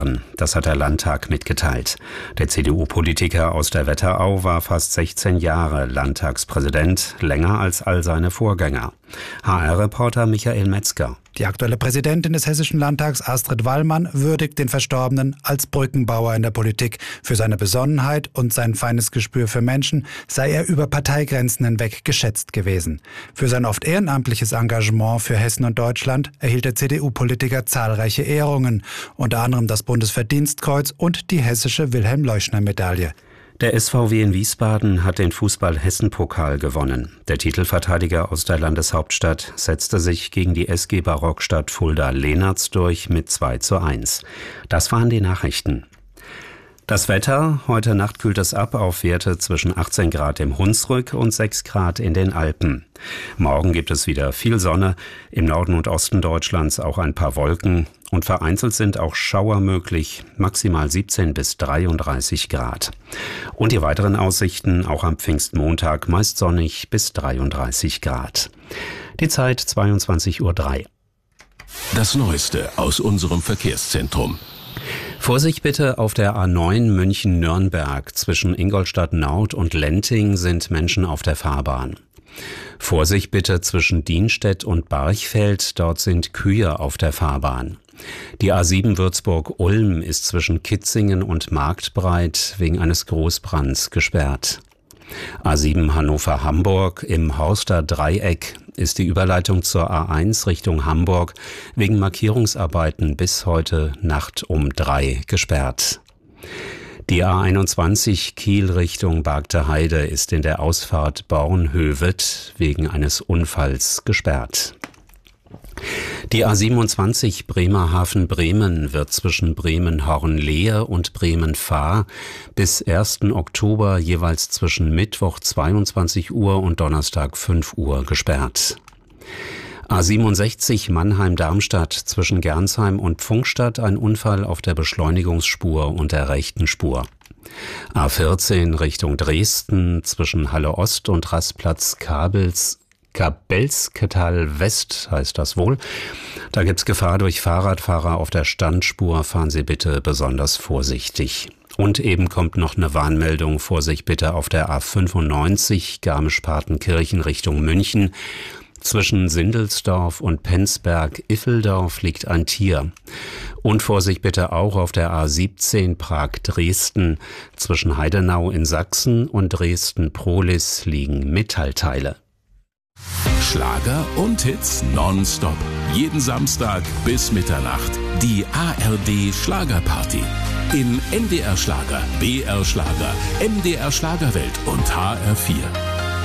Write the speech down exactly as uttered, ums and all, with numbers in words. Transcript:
Das hat der Landtag mitgeteilt. Der C D U-Politiker aus der Wetterau war fast sechzehn Jahre Landtagspräsident, länger als all seine Vorgänger. H R-Reporter Michael Metzger. Die aktuelle Präsidentin des Hessischen Landtags, Astrid Wallmann, würdigt den Verstorbenen als Brückenbauer in der Politik. Für seine Besonnenheit und sein feines Gespür für Menschen sei er über Parteigrenzen hinweg geschätzt gewesen. Für sein oft ehrenamtliches Engagement für Hessen und Deutschland erhielt der C D U-Politiker zahlreiche Ehrungen, unter anderem das Bundesverdienstkreuz und die hessische Wilhelm-Leuschner-Medaille. Der S V W in Wiesbaden hat den Fußball-Hessen-Pokal gewonnen. Der Titelverteidiger aus der Landeshauptstadt setzte sich gegen die S G Barockstadt Fulda-Lehnertz durch mit zwei zu eins. Das waren die Nachrichten. Das Wetter: Heute Nacht kühlt es ab auf Werte zwischen achtzehn Grad im Hunsrück und sechs Grad in den Alpen. Morgen gibt es wieder viel Sonne, im Norden und Osten Deutschlands auch ein paar Wolken und vereinzelt sind auch Schauer möglich, maximal siebzehn bis dreiunddreißig Grad. Und die weiteren Aussichten: auch am Pfingstmontag meist sonnig bis dreiunddreißig Grad. Die Zeit zweiundzwanzig Uhr drei. Das Neueste aus unserem Verkehrszentrum. Vorsicht bitte, auf der A neun München-Nürnberg zwischen Ingolstadt Nord und Lenting sind Menschen auf der Fahrbahn. Vorsicht bitte zwischen Dienstedt und Barchfeld, dort sind Kühe auf der Fahrbahn. Die A sieben Würzburg-Ulm ist zwischen Kitzingen und Marktbreit wegen eines Großbrands gesperrt. A sieben Hannover-Hamburg im Horster Dreieck ist die Überleitung zur A eins Richtung Hamburg wegen Markierungsarbeiten bis heute Nacht um drei gesperrt. Die A einundzwanzig Kiel Richtung Bargter Heide ist in der Ausfahrt Bornhöved wegen eines Unfalls gesperrt. Die A siebenundzwanzig Bremerhaven-Bremen wird zwischen Bremen-Hornlehe und Bremen-Fahr bis ersten Oktober jeweils zwischen Mittwoch zweiundzwanzig Uhr und Donnerstag fünf Uhr gesperrt. A siebenundsechzig Mannheim-Darmstadt zwischen Gernsheim und Pfungstadt ein Unfall auf der Beschleunigungsspur und der rechten Spur. A vierzehn Richtung Dresden zwischen Halle Ost und Rastplatz Kabels Kabelsketal West heißt das wohl. Da gibt's Gefahr durch Fahrradfahrer auf der Standspur. Fahren Sie bitte besonders vorsichtig. Und eben kommt noch eine Warnmeldung. Vorsicht bitte auf der A fünfundneunzig Garmisch-Partenkirchen Richtung München. Zwischen Sindelsdorf und Penzberg-Iffeldorf liegt ein Tier. Und Vorsicht bitte auch auf der A siebzehn Prag-Dresden. Zwischen Heidenau in Sachsen und Dresden-Prohlis liegen Metallteile. Schlager und Hits nonstop. Jeden Samstag bis Mitternacht. Die A R D Schlagerparty. In N D R Schlager, B R Schlager, M D R Schlagerwelt und H R vier.